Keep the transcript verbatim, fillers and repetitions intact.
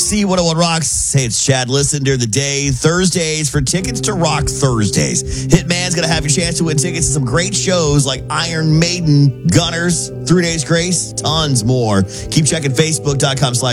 C one oh one Rocks. Hey, it's Chad. Listen during the day. Thursdays for tickets to Rock Thursdays. Hitman's going to have your chance to win tickets to some great shows like Iron Maiden, Gunners, Three Days Grace, tons more. Keep checking Facebook.com slash